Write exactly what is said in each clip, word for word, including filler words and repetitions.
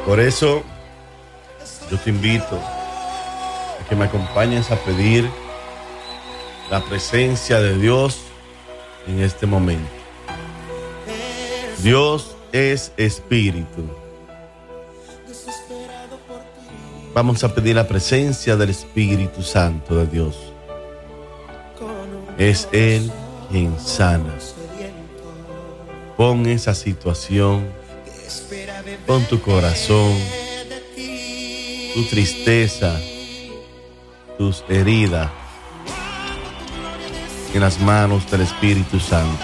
Por eso yo te invito a que me acompañes a pedir la presencia de Dios en este momento. Dios es espíritu. Vamos a pedir la presencia del Espíritu Santo de Dios. Es Él quien sana. Pon esa situación, pon tu corazón, tu tristeza, tus heridas en las manos del Espíritu Santo.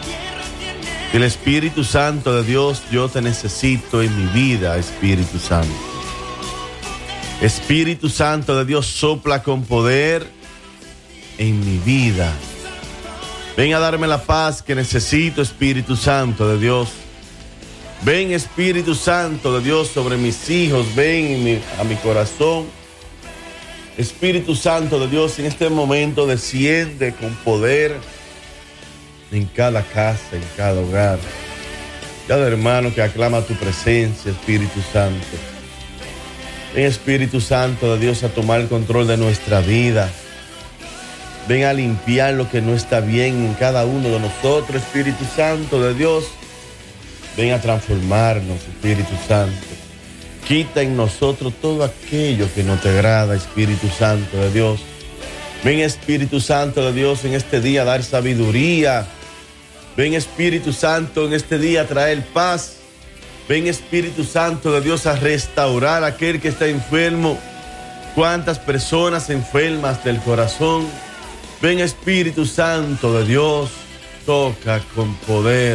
El Espíritu Santo de Dios, yo te necesito en mi vida, Espíritu Santo. Espíritu Santo de Dios, sopla con poder en mi vida. Ven a darme la paz que necesito, Espíritu Santo de Dios. Ven, Espíritu Santo de Dios, sobre mis hijos. Ven mi, a mi corazón. Espíritu Santo de Dios, en este momento desciende con poder en cada casa, en cada hogar. Cada hermano que aclama tu presencia, Espíritu Santo. Ven, Espíritu Santo de Dios, a tomar el control de nuestra vida. Ven a limpiar lo que no está bien en cada uno de nosotros, Espíritu Santo de Dios. Ven a transformarnos, Espíritu Santo. Quita en nosotros todo aquello que no te agrada, Espíritu Santo de Dios. Ven, Espíritu Santo de Dios, en este día a dar sabiduría. Ven, Espíritu Santo, en este día a traer paz. Ven, Espíritu Santo de Dios, a restaurar a aquel que está enfermo. ¿Cuántas personas enfermas del corazón? Ven, Espíritu Santo de Dios, toca con poder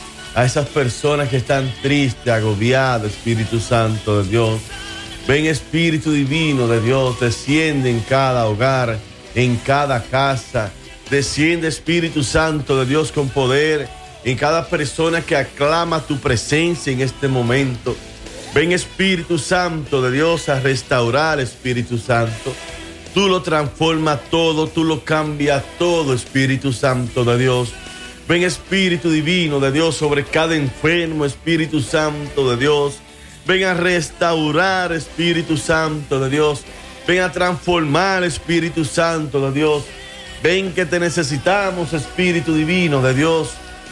a esas personas que están tristes, agobiadas, Espíritu Santo de Dios. Ven, Espíritu Divino de Dios, desciende en cada hogar, en cada casa. Desciende, Espíritu Santo de Dios, con poder en cada persona que aclama tu presencia en este momento. Ven, Espíritu Santo de Dios, a restaurar, Espíritu Santo. Tú lo transformas todo, tú lo cambias todo, Espíritu Santo de Dios. Ven, Espíritu Divino de Dios, sobre cada enfermo, Espíritu Santo de Dios. Ven a restaurar, Espíritu Santo de Dios. Ven a transformar, Espíritu Santo de Dios. Ven que te necesitamos, Espíritu Divino de Dios.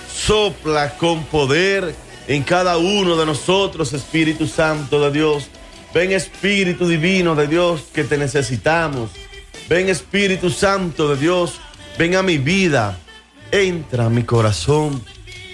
Sopla con poder en cada uno de nosotros, Espíritu Santo de Dios. Ven, Espíritu Divino de Dios, que te necesitamos. Ven, Espíritu Santo de Dios, ven a mi vida. Entra a mi corazón.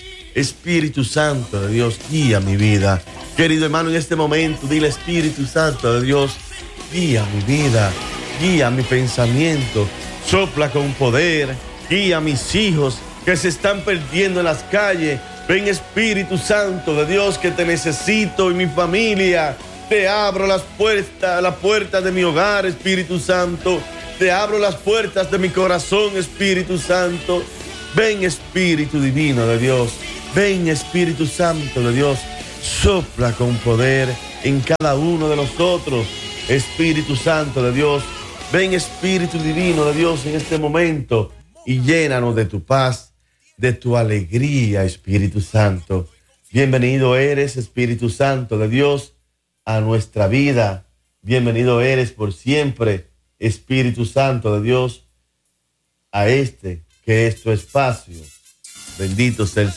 Espíritu Santo de Dios, guía mi vida. Querido hermano, en este momento, dile: Espíritu Santo de Dios, guía mi vida, guía mi pensamiento. Sopla con poder, guía a mis hijos que se están perdiendo en las calles. Ven, Espíritu Santo de Dios, que te necesito en mi familia. Te abro las puertas, la puerta de mi hogar, Espíritu Santo. Te abro las puertas de mi corazón, Espíritu Santo. Ven, Espíritu Divino de Dios. Ven, Espíritu Santo de Dios. Sopla con poder en cada uno de nosotros, Espíritu Santo de Dios. Ven, Espíritu Divino de Dios, en este momento, y llénanos de tu paz, de tu alegría, Espíritu Santo. Bienvenido eres, Espíritu Santo de Dios, a nuestra vida. Bienvenido eres por siempre, Espíritu Santo de Dios, a este que es tu espacio. Bendito sea el